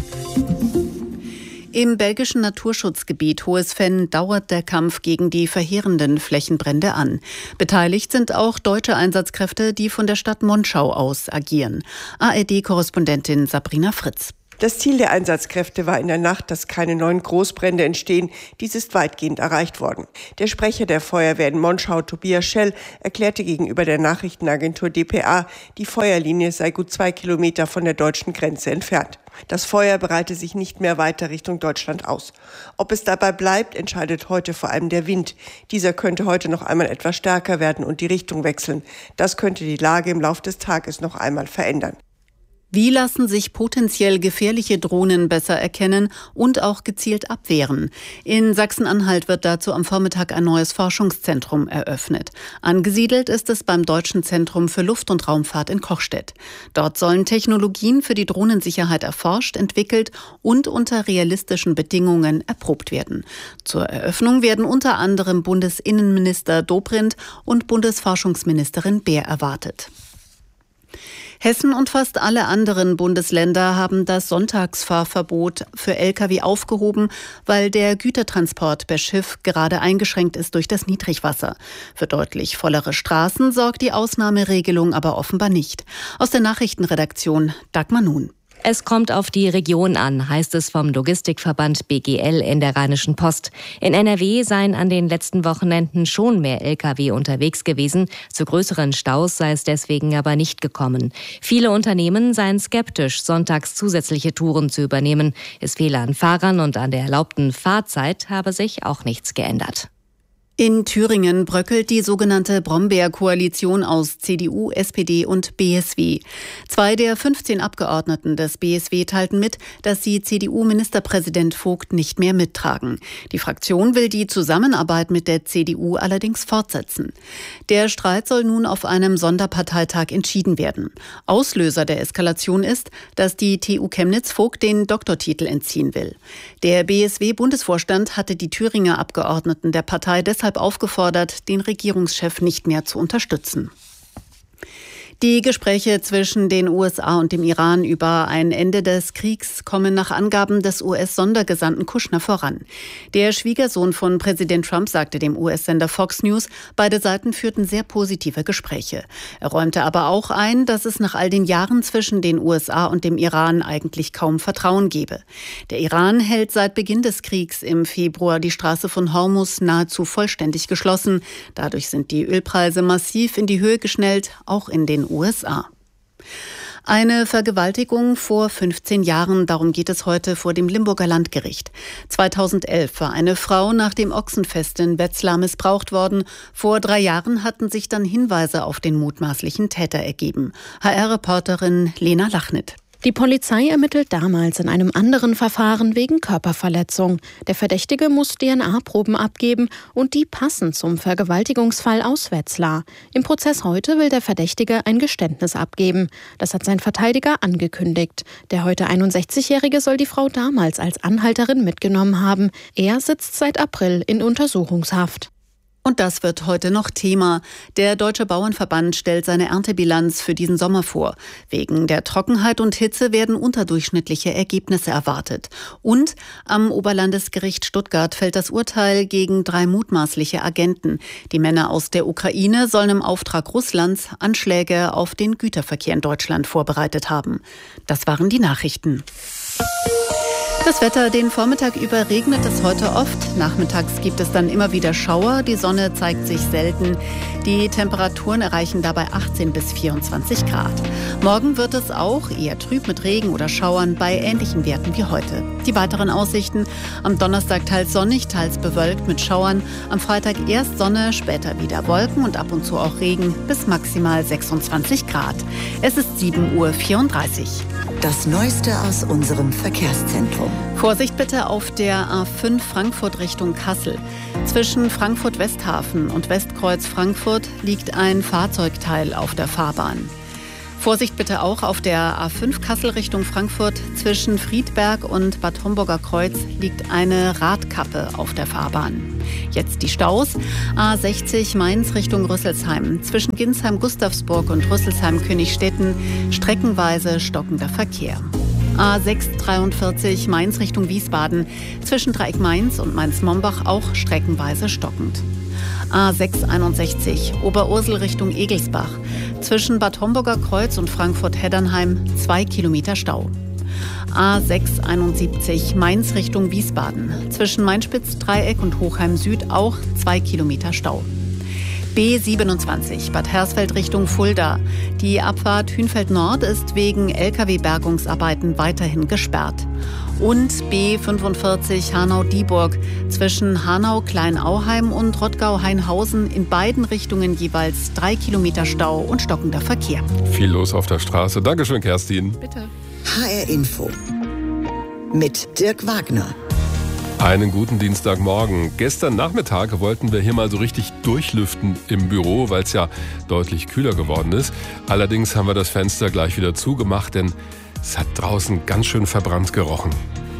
Im belgischen Naturschutzgebiet Hohes-Venn dauert der Kampf gegen die verheerenden Flächenbrände an. Beteiligt sind auch deutsche Einsatzkräfte, die von der Stadt Monschau aus agieren. A R D-Korrespondentin Sabrina Fritz. Das Ziel der Einsatzkräfte war in der Nacht, dass keine neuen Großbrände entstehen. Dies ist weitgehend erreicht worden. Der Sprecher der Feuerwehr in Monschau, Tobias Schell, erklärte gegenüber der Nachrichtenagentur D P A, die Feuerlinie sei gut zwei Kilometer von der deutschen Grenze entfernt. Das Feuer breite sich nicht mehr weiter Richtung Deutschland aus. Ob es dabei bleibt, entscheidet heute vor allem der Wind. Dieser könnte heute noch einmal etwas stärker werden und die Richtung wechseln. Das könnte die Lage im Laufe des Tages noch einmal verändern. Wie lassen sich potenziell gefährliche Drohnen besser erkennen und auch gezielt abwehren? In Sachsen-Anhalt wird dazu am Vormittag ein neues Forschungszentrum eröffnet. Angesiedelt ist es beim Deutschen Zentrum für Luft- und Raumfahrt in Kochstedt. Dort sollen Technologien für die Drohnensicherheit erforscht, entwickelt und unter realistischen Bedingungen erprobt werden. Zur Eröffnung werden unter anderem Bundesinnenminister Dobrindt und Bundesforschungsministerin Beer erwartet. Hessen und fast alle anderen Bundesländer haben das Sonntagsfahrverbot für L K W aufgehoben, weil der Gütertransport per Schiff gerade eingeschränkt ist durch das Niedrigwasser. Für deutlich vollere Straßen sorgt die Ausnahmeregelung aber offenbar nicht. Aus der Nachrichtenredaktion Dagmar Nun. Es kommt auf die Region an, heißt es vom Logistikverband B G L in der Rheinischen Post. In N R W seien an den letzten Wochenenden schon mehr L K W unterwegs gewesen. Zu größeren Staus sei es deswegen aber nicht gekommen. Viele Unternehmen seien skeptisch, sonntags zusätzliche Touren zu übernehmen. Es fehle an Fahrern und an der erlaubten Fahrzeit habe sich auch nichts geändert. In Thüringen bröckelt die sogenannte Brombeer-Koalition aus C D U, S P D und B S W. Zwei der fünfzehn Abgeordneten des B S W teilten mit, dass sie C D U-Ministerpräsident Vogt nicht mehr mittragen. Die Fraktion will die Zusammenarbeit mit der C D U allerdings fortsetzen. Der Streit soll nun auf einem Sonderparteitag entschieden werden. Auslöser der Eskalation ist, dass die T U Chemnitz Vogt den Doktortitel entziehen will. Der B S W-Bundesvorstand hatte die Thüringer Abgeordneten der Partei deshalb aufgefordert, den Regierungschef nicht mehr zu unterstützen. Die Gespräche zwischen den U S A und dem Iran über ein Ende des Kriegs kommen nach Angaben des U S-Sondergesandten Kushner voran. Der Schwiegersohn von Präsident Trump sagte dem U S-Sender Fox News, beide Seiten führten sehr positive Gespräche. Er räumte aber auch ein, dass es nach all den Jahren zwischen den U S A und dem Iran eigentlich kaum Vertrauen gebe. Der Iran hält seit Beginn des Kriegs im Februar die Straße von Hormuz nahezu vollständig geschlossen. Dadurch sind die Ölpreise massiv in die Höhe geschnellt, auch in den U S A. Eine Vergewaltigung vor fünfzehn Jahren, darum geht es heute vor dem Limburger Landgericht. zweitausendelf war eine Frau nach dem Ochsenfest in Wetzlar missbraucht worden. Vor drei Jahren hatten sich dann Hinweise auf den mutmaßlichen Täter ergeben. H R-Reporterin Lena Lachnit. Die Polizei ermittelt damals in einem anderen Verfahren wegen Körperverletzung. Der Verdächtige muss D N A-Proben abgeben und die passen zum Vergewaltigungsfall aus Wetzlar. Im Prozess heute will der Verdächtige ein Geständnis abgeben. Das hat sein Verteidiger angekündigt. Der heute einundsechzigjährige soll die Frau damals als Anhalterin mitgenommen haben. Er sitzt seit April in Untersuchungshaft. Und das wird heute noch Thema. Der Deutsche Bauernverband stellt seine Erntebilanz für diesen Sommer vor. Wegen der Trockenheit und Hitze werden unterdurchschnittliche Ergebnisse erwartet. Und am Oberlandesgericht Stuttgart fällt das Urteil gegen drei mutmaßliche Agenten. Die Männer aus der Ukraine sollen im Auftrag Russlands Anschläge auf den Güterverkehr in Deutschland vorbereitet haben. Das waren die Nachrichten. Das Wetter, den Vormittag über regnet es heute oft. Nachmittags gibt es dann immer wieder Schauer. Die Sonne zeigt sich selten. Die Temperaturen erreichen dabei achtzehn bis vierundzwanzig Grad. Morgen wird es auch eher trüb mit Regen oder Schauern bei ähnlichen Werten wie heute. Die weiteren Aussichten: am Donnerstag teils sonnig, teils bewölkt mit Schauern. Am Freitag erst Sonne, später wieder Wolken und ab und zu auch Regen bis maximal sechsundzwanzig Grad. Es ist sieben Uhr vierunddreißig. Das Neueste aus unserem Verkehrszentrum. Vorsicht bitte auf der A fünf Frankfurt Richtung Kassel. Zwischen Frankfurt-Westhafen und Westkreuz Frankfurt liegt ein Fahrzeugteil auf der Fahrbahn. Vorsicht bitte auch auf der A fünf Kassel Richtung Frankfurt. Zwischen Friedberg und Bad Homburger Kreuz liegt eine Radkappe auf der Fahrbahn. Jetzt die Staus. A sechzig Mainz Richtung Rüsselsheim. Zwischen Ginsheim-Gustavsburg und Rüsselsheim-Königstetten streckenweise stockender Verkehr. A sechs dreiundvierzig Mainz Richtung Wiesbaden. Zwischen Dreieck Mainz und Mainz-Mombach auch streckenweise stockend. A sechs einundsechzig Oberursel Richtung Egelsbach. Zwischen Bad Homburger Kreuz und Frankfurt-Heddernheim zwei Kilometer Stau. A sechs einundsiebzig Mainz Richtung Wiesbaden. Zwischen Mainspitz-Dreieck und Hochheim Süd auch zwei Kilometer Stau. B siebenundzwanzig Bad Hersfeld Richtung Fulda. Die Abfahrt Hünfeld Nord ist wegen L K W-Bergungsarbeiten weiterhin gesperrt. Und B fünfundvierzig Hanau-Dieburg. Zwischen Hanau-Kleinauheim und Rottgau-Hainhausen in beiden Richtungen jeweils drei Kilometer Stau und stockender Verkehr. Viel los auf der Straße. Dankeschön, Kerstin. Bitte. H R Info mit Dirk Wagner. Einen guten Dienstagmorgen. Gestern Nachmittag wollten wir hier mal so richtig durchlüften im Büro, weil es ja deutlich kühler geworden ist. Allerdings haben wir das Fenster gleich wieder zugemacht, denn es hat draußen ganz schön verbrannt gerochen.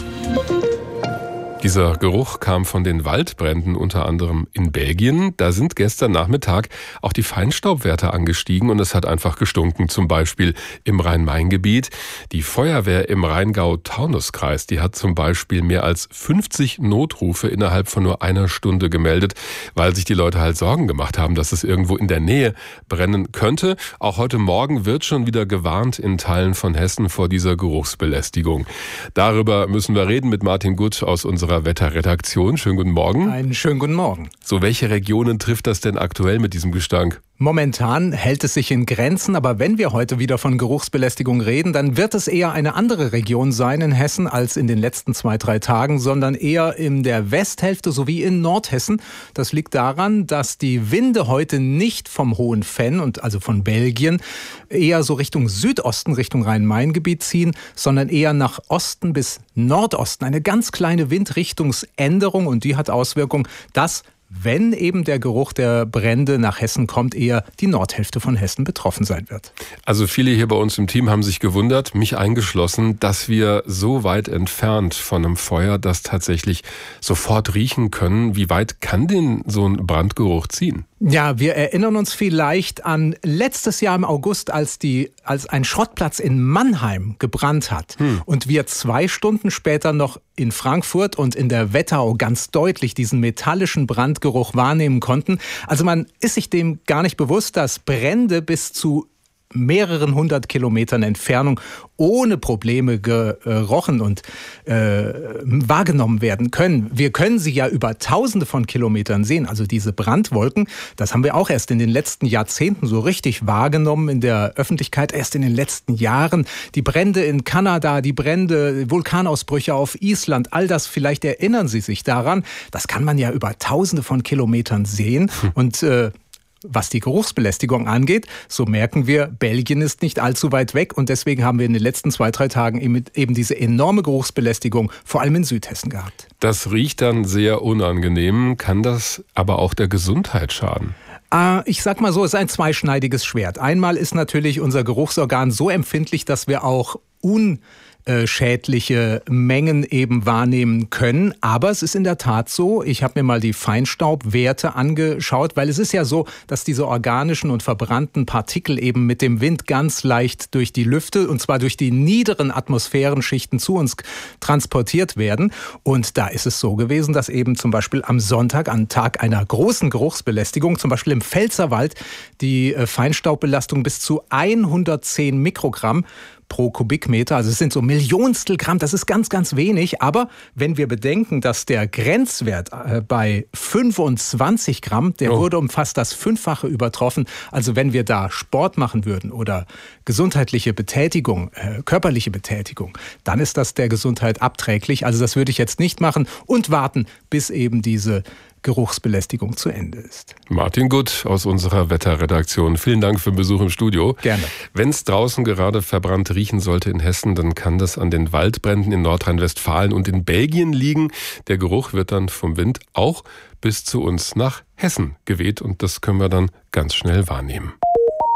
Dieser Geruch kam von den Waldbränden, unter anderem in Belgien. Da sind gestern Nachmittag auch die Feinstaubwerte angestiegen und es hat einfach gestunken, zum Beispiel im Rhein-Main-Gebiet. Die Feuerwehr im Rheingau-Taunus-Kreis, die hat zum Beispiel mehr als fünfzig Notrufe innerhalb von nur einer Stunde gemeldet, weil sich die Leute halt Sorgen gemacht haben, dass es irgendwo in der Nähe brennen könnte. Auch heute Morgen wird schon wieder gewarnt in Teilen von Hessen vor dieser Geruchsbelästigung. Darüber müssen wir reden mit Martin Gutt aus unserer Wetterredaktion. Schönen guten Morgen. Einen schönen guten Morgen. So, welche Regionen trifft das denn aktuell mit diesem Gestank? Momentan hält es sich in Grenzen, aber wenn wir heute wieder von Geruchsbelästigung reden, dann wird es eher eine andere Region sein in Hessen als in den letzten zwei, drei Tagen, sondern eher in der Westhälfte sowie in Nordhessen. Das liegt daran, dass die Winde heute nicht vom Hohen Venn und also von Belgien eher so Richtung Südosten, Richtung Rhein-Main-Gebiet ziehen, sondern eher nach Osten bis Nordosten. Eine ganz kleine Windrichtungsänderung und die hat Auswirkungen, dass wenn eben der Geruch der Brände nach Hessen kommt, eher die Nordhälfte von Hessen betroffen sein wird. Also viele hier bei uns im Team haben sich gewundert, mich eingeschlossen, dass wir so weit entfernt von einem Feuer das tatsächlich sofort riechen können. Wie weit kann denn so ein Brandgeruch ziehen? Ja, wir erinnern uns vielleicht an letztes Jahr im August, als die, als ein Schrottplatz in Mannheim gebrannt hat hm. und wir zwei Stunden später noch in Frankfurt und in der Wetterau ganz deutlich diesen metallischen Brandgeruch wahrnehmen konnten. Also man ist sich dem gar nicht bewusst, dass Brände bis zu mehreren hundert Kilometern Entfernung ohne Probleme gerochen und äh, wahrgenommen werden können. Wir können sie ja über Tausende von Kilometern sehen. Also diese Brandwolken, das haben wir auch erst in den letzten Jahrzehnten so richtig wahrgenommen in der Öffentlichkeit, erst in den letzten Jahren. Die Brände in Kanada, die Brände, Vulkanausbrüche auf Island, all das, vielleicht erinnern Sie sich daran. Das kann man ja über Tausende von Kilometern sehen und äh, was die Geruchsbelästigung angeht, so merken wir, Belgien ist nicht allzu weit weg und deswegen haben wir in den letzten zwei, drei Tagen eben diese enorme Geruchsbelästigung, vor allem in Südhessen gehabt. Das riecht dann sehr unangenehm, kann das aber auch der Gesundheit schaden? Ich sag mal so, es ist ein zweischneidiges Schwert. Einmal ist natürlich unser Geruchsorgan so empfindlich, dass wir auch un schädliche Mengen eben wahrnehmen können. Aber es ist in der Tat so, ich habe mir mal die Feinstaubwerte angeschaut, weil es ist ja so, dass diese organischen und verbrannten Partikel eben mit dem Wind ganz leicht durch die Lüfte und zwar durch die niederen Atmosphärenschichten zu uns transportiert werden. Und da ist es so gewesen, dass eben zum Beispiel am Sonntag, am Tag einer großen Geruchsbelästigung, zum Beispiel im Pfälzerwald, die Feinstaubbelastung bis zu hundertzehn Mikrogramm pro Kubikmeter, also es sind so Millionstel Gramm, das ist ganz, ganz wenig, aber wenn wir bedenken, dass der Grenzwert bei fünfundzwanzig Gramm, der oh. wurde um fast das Fünffache übertroffen, also wenn wir da Sport machen würden oder gesundheitliche Betätigung, äh, körperliche Betätigung, dann ist das der Gesundheit abträglich, also das würde ich jetzt nicht machen und warten, bis eben diese Geruchsbelästigung zu Ende ist. Martin Gutt aus unserer Wetterredaktion. Vielen Dank für den Besuch im Studio. Gerne. Wenn es draußen gerade verbrannt riechen sollte in Hessen, dann kann das an den Waldbränden in Nordrhein-Westfalen und in Belgien liegen. Der Geruch wird dann vom Wind auch bis zu uns nach Hessen geweht und das können wir dann ganz schnell wahrnehmen.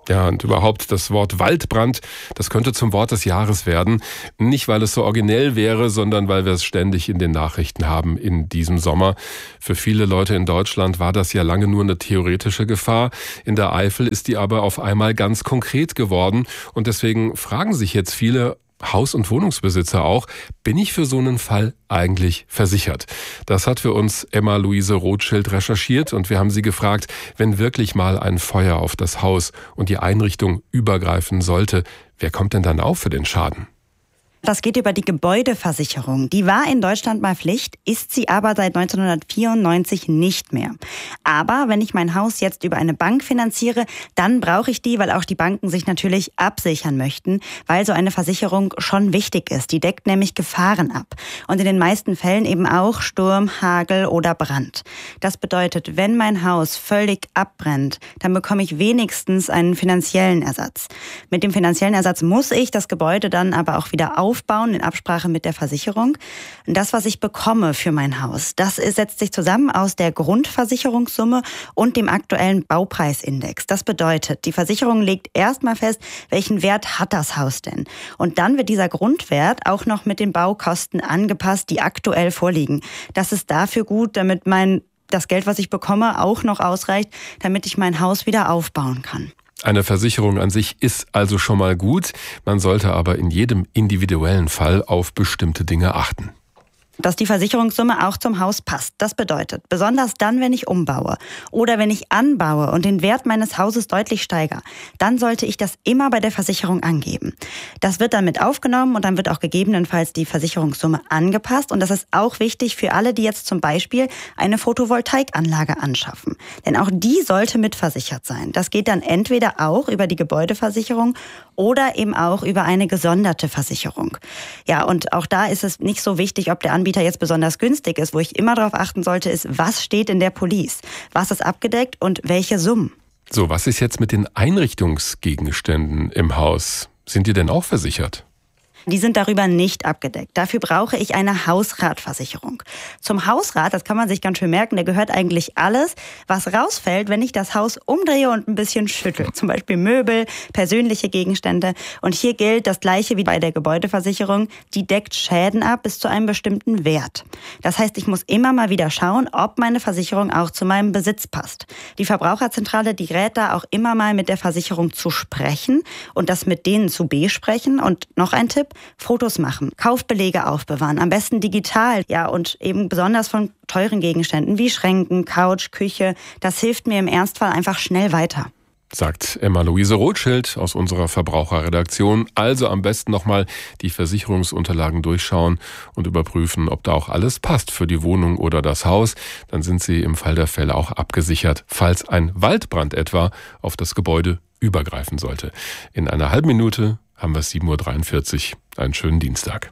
Ja, und überhaupt das Wort Waldbrand, das könnte zum Wort des Jahres werden. Nicht, weil es so originell wäre, sondern weil wir es ständig in den Nachrichten haben in diesem Sommer. Für viele Leute in Deutschland war das ja lange nur eine theoretische Gefahr. In der Eifel ist die aber auf einmal ganz konkret geworden. Und deswegen fragen sich jetzt viele Haus- und Wohnungsbesitzer auch, bin ich für so einen Fall eigentlich versichert? Das hat für uns Emma-Luise Rothschild recherchiert und wir haben sie gefragt, wenn wirklich mal ein Feuer auf das Haus und die Einrichtung übergreifen sollte, wer kommt denn dann auf für den Schaden? Das geht über die Gebäudeversicherung. Die war in Deutschland mal Pflicht, ist sie aber seit neunzehnhundertvierundneunzig nicht mehr. Aber wenn ich mein Haus jetzt über eine Bank finanziere, dann brauche ich die, weil auch die Banken sich natürlich absichern möchten, weil so eine Versicherung schon wichtig ist. Die deckt nämlich Gefahren ab. Und in den meisten Fällen eben auch Sturm, Hagel oder Brand. Das bedeutet, wenn mein Haus völlig abbrennt, dann bekomme ich wenigstens einen finanziellen Ersatz. Mit dem finanziellen Ersatz muss ich das Gebäude dann aber auch wieder aufbauen. Aufbauen in Absprache mit der Versicherung. Und das, was ich bekomme für mein Haus, das setzt sich zusammen aus der Grundversicherungssumme und dem aktuellen Baupreisindex. Das bedeutet, die Versicherung legt erstmal fest, welchen Wert hat das Haus denn? Und dann wird dieser Grundwert auch noch mit den Baukosten angepasst, die aktuell vorliegen. Das ist dafür gut, damit mein das Geld, was ich bekomme, auch noch ausreicht, damit ich mein Haus wieder aufbauen kann. Eine Versicherung an sich ist also schon mal gut, man sollte aber in jedem individuellen Fall auf bestimmte Dinge achten. Dass die Versicherungssumme auch zum Haus passt. Das bedeutet, besonders dann, wenn ich umbaue oder wenn ich anbaue und den Wert meines Hauses deutlich steigere, dann sollte ich das immer bei der Versicherung angeben. Das wird dann mit aufgenommen und dann wird auch gegebenenfalls die Versicherungssumme angepasst. Und das ist auch wichtig für alle, die jetzt zum Beispiel eine Photovoltaikanlage anschaffen. Denn auch die sollte mitversichert sein. Das geht dann entweder auch über die Gebäudeversicherung oder eben auch über eine gesonderte Versicherung. Ja, und auch da ist es nicht so wichtig, ob der Anbieter jetzt besonders günstig ist. Wo ich immer darauf achten sollte, ist, was steht in der Police? Was ist abgedeckt und welche Summen? So, was ist jetzt mit den Einrichtungsgegenständen im Haus? Sind die denn auch versichert? Die sind darüber nicht abgedeckt. Dafür brauche ich eine Hausratversicherung. Zum Hausrat, das kann man sich ganz schön merken, da gehört eigentlich alles, was rausfällt, wenn ich das Haus umdrehe und ein bisschen schüttel. Zum Beispiel Möbel, persönliche Gegenstände. Und hier gilt das Gleiche wie bei der Gebäudeversicherung. Die deckt Schäden ab bis zu einem bestimmten Wert. Das heißt, ich muss immer mal wieder schauen, ob meine Versicherung auch zu meinem Besitz passt. Die Verbraucherzentrale, die rät da auch immer mal mit der Versicherung zu sprechen und das mit denen zu besprechen. Und noch ein Tipp: Fotos machen, Kaufbelege aufbewahren, am besten digital, ja, und eben besonders von teuren Gegenständen wie Schränken, Couch, Küche. Das hilft mir im Ernstfall einfach schnell weiter. Sagt Emma-Luise Rothschild aus unserer Verbraucherredaktion. Also am besten nochmal die Versicherungsunterlagen durchschauen und überprüfen, ob da auch alles passt für die Wohnung oder das Haus. Dann sind Sie im Fall der Fälle auch abgesichert, falls ein Waldbrand etwa auf das Gebäude übergreifen sollte. In einer halben Minute haben wir sieben Uhr dreiundvierzig. Einen schönen Dienstag.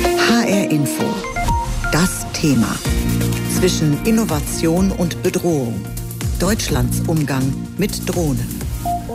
H R Info. Das Thema. Zwischen Innovation und Bedrohung. Deutschlands Umgang mit Drohnen.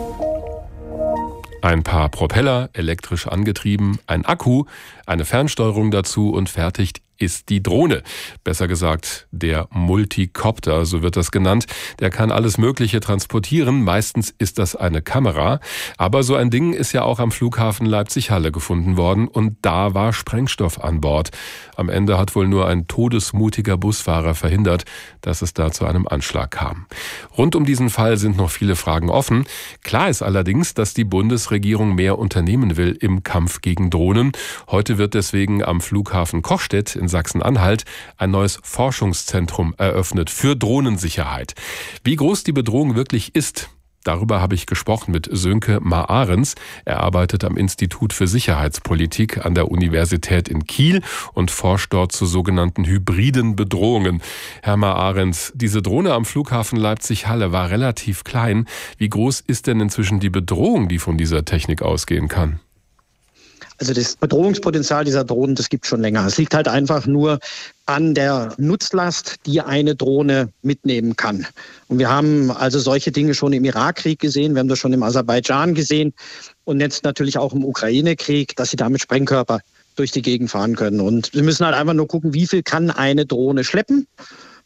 Ein paar Propeller, elektrisch angetrieben, ein Akku, eine Fernsteuerung dazu und fertig ist die Drohne. Besser gesagt, der Multicopter, so wird das genannt. Der kann alles Mögliche transportieren. Meistens ist das eine Kamera. Aber so ein Ding ist ja auch am Flughafen Leipzig-Halle gefunden worden. Und da war Sprengstoff an Bord. Am Ende hat wohl nur ein todesmutiger Busfahrer verhindert, dass es da zu einem Anschlag kam. Rund um diesen Fall sind noch viele Fragen offen. Klar ist allerdings, dass die Bundesregierung mehr unternehmen will im Kampf gegen Drohnen. Heute wird deswegen am Flughafen Kochstedt in Sachsen-Anhalt ein neues Forschungszentrum eröffnet für Drohnensicherheit. Wie groß die Bedrohung wirklich ist, darüber habe ich gesprochen mit Sönke Ma-Ahrens. Er arbeitet am Institut für Sicherheitspolitik an der Universität in Kiel und forscht dort zu sogenannten hybriden Bedrohungen. Herr Ma-Ahrens, diese Drohne am Flughafen Leipzig-Halle war relativ klein. Wie groß ist denn inzwischen die Bedrohung, die von dieser Technik ausgehen kann? Also das Bedrohungspotenzial dieser Drohnen, das gibt es schon länger. Es liegt halt einfach nur an der Nutzlast, die eine Drohne mitnehmen kann. Und wir haben also solche Dinge schon im Irakkrieg gesehen, wir haben das schon im Aserbaidschan gesehen und jetzt natürlich auch im Ukraine-Krieg, dass sie damit Sprengkörper durch die Gegend fahren können. Und wir müssen halt einfach nur gucken, wie viel kann eine Drohne schleppen.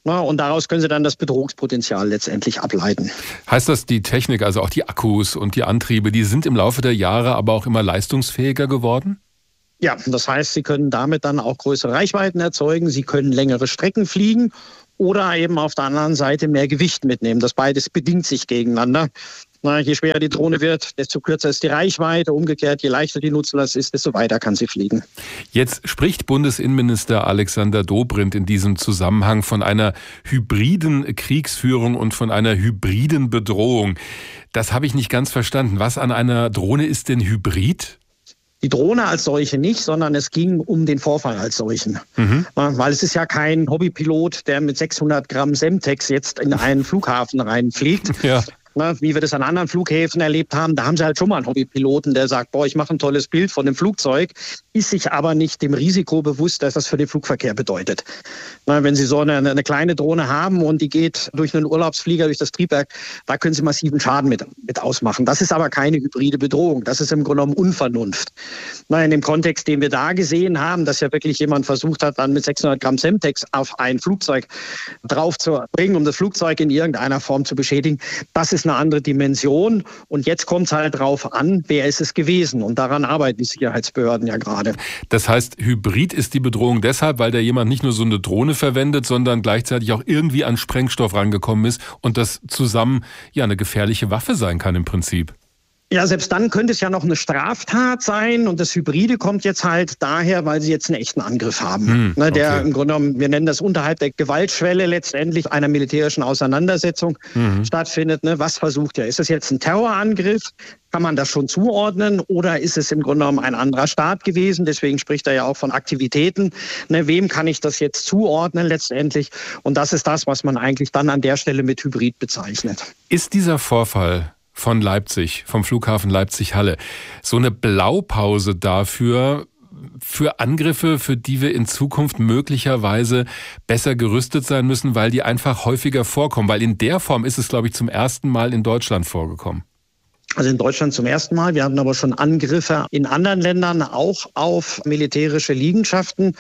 Na, und daraus können Sie dann das Bedrohungspotenzial letztendlich ableiten. Heißt das, die Technik, also auch die Akkus und die Antriebe, die sind im Laufe der Jahre aber auch immer leistungsfähiger geworden? Ja, das heißt, Sie können damit dann auch größere Reichweiten erzeugen, Sie können längere Strecken fliegen oder eben auf der anderen Seite mehr Gewicht mitnehmen. Das beides bedingt sich gegeneinander. Na, je schwerer die Drohne wird, desto kürzer ist die Reichweite. Umgekehrt, je leichter die Nutzlast ist, desto weiter kann sie fliegen. Jetzt spricht Bundesinnenminister Alexander Dobrindt in diesem Zusammenhang von einer hybriden Kriegsführung und von einer hybriden Bedrohung. Das habe ich nicht ganz verstanden. Was an einer Drohne ist denn hybrid? Die Drohne als solche nicht, sondern es ging um den Vorfall als solchen. Mhm. Weil es ist ja kein Hobbypilot, der mit sechshundert Gramm Semtex jetzt in einen Flughafen reinfliegt. Ja. Na, wie wir das an anderen Flughäfen erlebt haben, da haben sie halt schon mal einen Hobbypiloten, der sagt, boah, ich mache ein tolles Bild von dem Flugzeug, ist sich aber nicht dem Risiko bewusst, dass das für den Flugverkehr bedeutet. Na, wenn Sie so eine, eine kleine Drohne haben und die geht durch einen Urlaubsflieger, durch das Triebwerk, da können Sie massiven Schaden mit, mit ausmachen. Das ist aber keine hybride Bedrohung, das ist im Grunde genommen Unvernunft. Na, in dem Kontext, den wir da gesehen haben, dass ja wirklich jemand versucht hat, dann mit sechshundert Gramm Semtex auf ein Flugzeug drauf zu bringen, um das Flugzeug in irgendeiner Form zu beschädigen, das ist eine andere Dimension. Und jetzt kommt es halt drauf an, wer ist es gewesen. Und daran arbeiten die Sicherheitsbehörden ja gerade. Das heißt, hybrid ist die Bedrohung deshalb, weil da jemand nicht nur so eine Drohne verwendet, sondern gleichzeitig auch irgendwie an Sprengstoff rangekommen ist und das zusammen ja eine gefährliche Waffe sein kann im Prinzip. Ja, selbst dann könnte es ja noch eine Straftat sein und das Hybride kommt jetzt halt daher, weil sie jetzt einen echten Angriff haben. Hm, okay. Der im Grunde genommen, wir nennen das unterhalb der Gewaltschwelle letztendlich einer militärischen Auseinandersetzung mhm. stattfindet. Ne? Was versucht er? Ist es jetzt ein Terrorangriff? Kann man das schon zuordnen oder ist es im Grunde genommen ein anderer Staat gewesen? Deswegen spricht er ja auch von Aktivitäten. Ne? Wem kann ich das jetzt zuordnen letztendlich? Und das ist das, was man eigentlich dann an der Stelle mit Hybrid bezeichnet. Ist dieser Vorfall von Leipzig, vom Flughafen Leipzig-Halle, so eine Blaupause dafür, für Angriffe, für die wir in Zukunft möglicherweise besser gerüstet sein müssen, weil die einfach häufiger vorkommen? Weil in der Form ist es, glaube ich, zum ersten Mal in Deutschland vorgekommen. Also in Deutschland zum ersten Mal. Wir hatten aber schon Angriffe in anderen Ländern, auch auf militärische Liegenschaften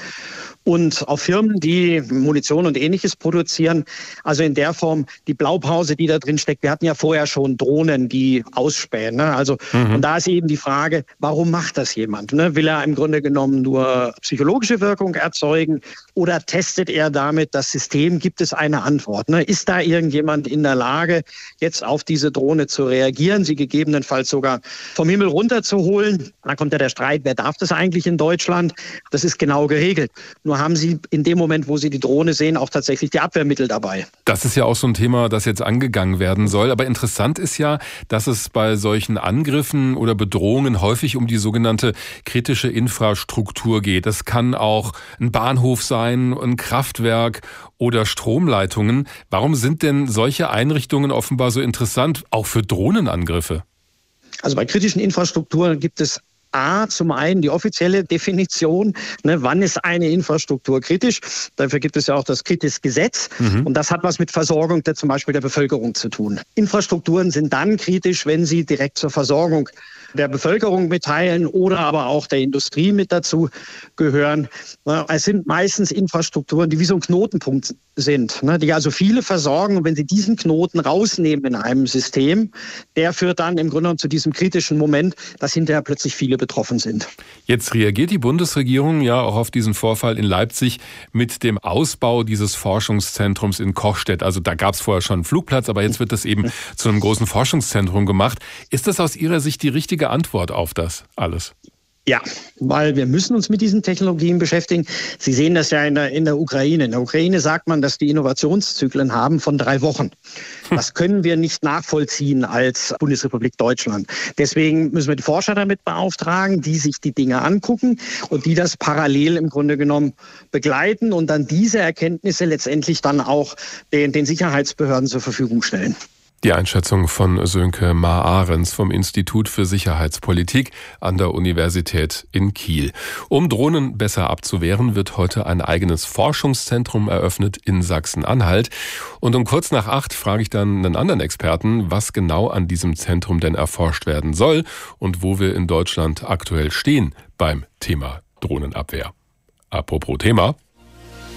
und auf Firmen, die Munition und Ähnliches produzieren. Also in der Form die Blaupause, die da drin steckt. Wir hatten ja vorher schon Drohnen, die ausspähen. Ne? Also mhm. und da ist eben die Frage, warum macht das jemand? Ne? Will er im Grunde genommen nur psychologische Wirkung erzeugen oder testet er damit das System? Gibt es eine Antwort? Ne? Ist da irgendjemand in der Lage, jetzt auf diese Drohne zu reagieren, sie gegebenenfalls sogar vom Himmel runterzuholen? Dann kommt ja der Streit, wer darf das eigentlich in Deutschland? Das ist genau geregelt. Nur haben Sie in dem Moment, wo Sie die Drohne sehen, auch tatsächlich die Abwehrmittel dabei. Das ist ja auch so ein Thema, das jetzt angegangen werden soll. Aber interessant ist ja, dass es bei solchen Angriffen oder Bedrohungen häufig um die sogenannte kritische Infrastruktur geht. Das kann auch ein Bahnhof sein, ein Kraftwerk oder Stromleitungen. Warum sind denn solche Einrichtungen offenbar so interessant, auch für Drohnenangriffe? Also bei kritischen Infrastrukturen gibt es A, zum einen die offizielle Definition, ne, wann ist eine Infrastruktur kritisch? Dafür gibt es ja auch das Kritis-Gesetz mhm. und das hat was mit Versorgung der, zum Beispiel der Bevölkerung zu tun. Infrastrukturen sind dann kritisch, wenn sie direkt zur Versorgung der Bevölkerung mitteilen oder aber auch der Industrie mit dazu gehören. Es sind meistens Infrastrukturen, die wie so ein Knotenpunkt sind, die also viele versorgen. Und wenn Sie diesen Knoten rausnehmen in einem System, der führt dann im Grunde genommen zu diesem kritischen Moment, dass hinterher plötzlich viele betroffen sind. Jetzt reagiert die Bundesregierung ja auch auf diesen Vorfall in Leipzig mit dem Ausbau dieses Forschungszentrums in Kochstedt. Also da gab es vorher schon einen Flugplatz, aber jetzt wird das eben zu einem großen Forschungszentrum gemacht. Ist das aus Ihrer Sicht die richtige Antwort auf das alles? Ja, weil wir müssen uns mit diesen Technologien beschäftigen. Sie sehen das ja in der, in der Ukraine. In der Ukraine sagt man, dass die Innovationszyklen haben von drei Wochen. Das können wir nicht nachvollziehen als Bundesrepublik Deutschland. Deswegen müssen wir die Forscher damit beauftragen, die sich die Dinge angucken und die das parallel im Grunde genommen begleiten und dann diese Erkenntnisse letztendlich dann auch den, den Sicherheitsbehörden zur Verfügung stellen. Die Einschätzung von Sönke Maar-Ahrens vom Institut für Sicherheitspolitik an der Universität in Kiel. Um Drohnen besser abzuwehren, wird heute ein eigenes Forschungszentrum eröffnet in Sachsen-Anhalt. Und um kurz nach acht frage ich dann einen anderen Experten, was genau an diesem Zentrum denn erforscht werden soll und wo wir in Deutschland aktuell stehen beim Thema Drohnenabwehr. Apropos Thema.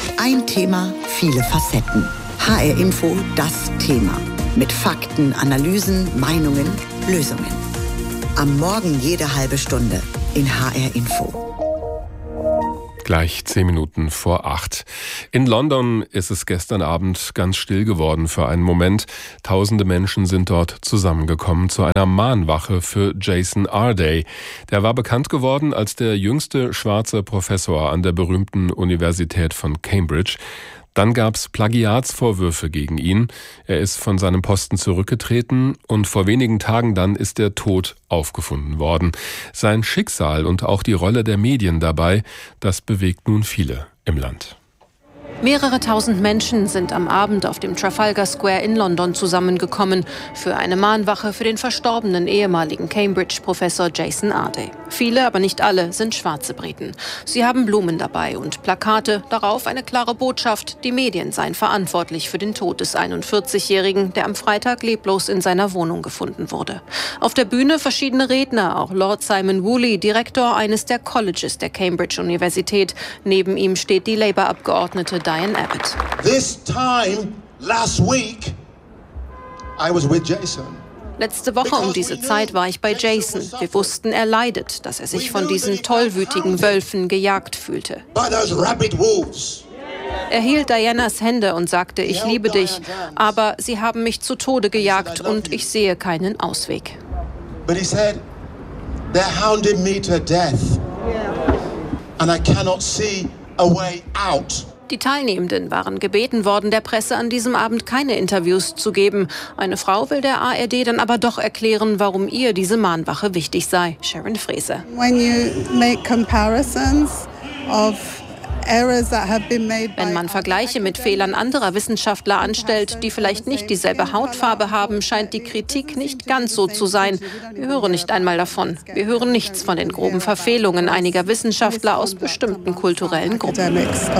Ein Thema, viele Facetten. H R Info, das Thema. Mit Fakten, Analysen, Meinungen, Lösungen. Am Morgen jede halbe Stunde in H R Info. Gleich zehn Minuten vor acht. In London ist es gestern Abend ganz still geworden für einen Moment. Tausende Menschen sind dort zusammengekommen zu einer Mahnwache für Jason Arday. Der war bekannt geworden als der jüngste schwarze Professor an der berühmten Universität von Cambridge. Dann gab's Plagiatsvorwürfe gegen ihn. Er ist von seinem Posten zurückgetreten und vor wenigen Tagen dann ist er tot aufgefunden worden. Sein Schicksal und auch die Rolle der Medien dabei, das bewegt nun viele im Land. Mehrere tausend Menschen sind am Abend auf dem Trafalgar Square in London zusammengekommen für eine Mahnwache für den verstorbenen ehemaligen Cambridge-Professor Jason Arday. Viele, aber nicht alle, sind schwarze Briten. Sie haben Blumen dabei und Plakate, darauf eine klare Botschaft, die Medien seien verantwortlich für den Tod des einundvierzigjährigen, der am Freitag leblos in seiner Wohnung gefunden wurde. Auf der Bühne verschiedene Redner, auch Lord Simon Woolley, Direktor eines der Colleges der Cambridge-Universität. Neben ihm steht die Labour-Abgeordnete Diane Abbott. This time last week I was with Jason. Letzte Woche um diese Zeit war ich bei Jason. Wir wussten, er leidet, dass er sich von diesen tollwütigen Wölfen gejagt fühlte. Er hielt Dianas Hände und sagte, ich liebe dich, aber sie haben mich zu Tode gejagt und ich sehe keinen Ausweg. But he said, they're hounding me to death and I cannot see a way out. Die Teilnehmenden waren gebeten worden, der Presse an diesem Abend keine Interviews zu geben. Eine Frau will der A R D dann aber doch erklären, warum ihr diese Mahnwache wichtig sei. Sharon Fraser. When you make comparisons of Wenn man Vergleiche mit Fehlern anderer Wissenschaftler anstellt, die vielleicht nicht dieselbe Hautfarbe haben, scheint die Kritik nicht ganz so zu sein. Wir hören nicht einmal davon. Wir hören nichts von den groben Verfehlungen einiger Wissenschaftler aus bestimmten kulturellen Gruppen.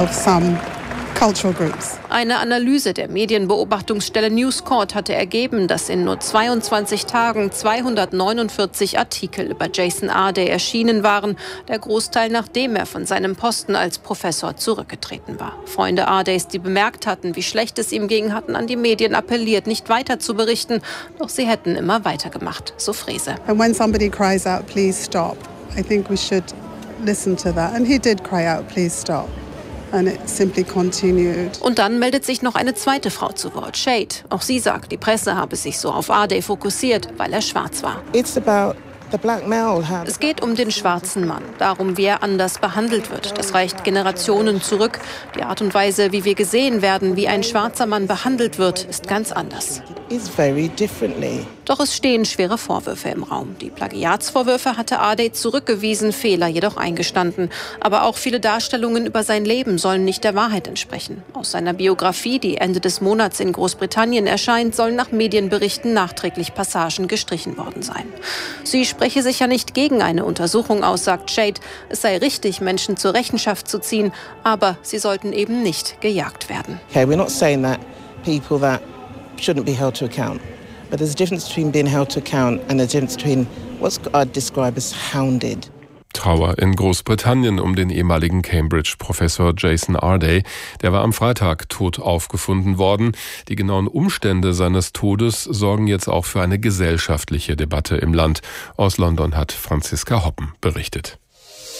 Eine Analyse der Medienbeobachtungsstelle News Corp hatte ergeben, dass in nur zweiundzwanzig Tagen zweihundertneunundvierzig Artikel über Jason Arday erschienen waren, der Großteil nachdem er von seinem Posten als Professor zurückgetreten war. Freunde Ardays, die bemerkt hatten, wie schlecht es ihm ging, hatten an die Medien appelliert, nicht weiter zu berichten, doch sie hätten immer weitergemacht, so Frese. And when somebody cries out, please stop, I think we should listen to that. And he did cry out, please stop. And it simply continued. Und dann meldet sich noch eine zweite Frau zu Wort, Shade. Auch sie sagt, die Presse habe sich so auf Arday fokussiert, weil er schwarz war. It's about the black male. Es geht um den schwarzen Mann, darum, wie er anders behandelt wird. Das reicht Generationen zurück. Die Art und Weise, wie wir gesehen werden, wie ein schwarzer Mann behandelt wird, ist ganz anders. It's very differently. Doch es stehen schwere Vorwürfe im Raum. Die Plagiatsvorwürfe hatte Arday zurückgewiesen, Fehler jedoch eingestanden. Aber auch viele Darstellungen über sein Leben sollen nicht der Wahrheit entsprechen. Aus seiner Biografie, die Ende des Monats in Großbritannien erscheint, sollen nach Medienberichten nachträglich Passagen gestrichen worden sein. Sie spreche sich ja nicht gegen eine Untersuchung aus, sagt Shade. Es sei richtig, Menschen zur Rechenschaft zu ziehen, aber sie sollten eben nicht gejagt werden. Okay, we're not saying that people that shouldn't be held to account. But there's a difference between being held to account and a difference between what's I'd describe as hounded. Trauer in Großbritannien um den ehemaligen Cambridge-Professor Jason Arday. Der war am Freitag tot aufgefunden worden. Die genauen Umstände seines Todes sorgen jetzt auch für eine gesellschaftliche Debatte im Land. Aus London hat Franziska Hoppen berichtet.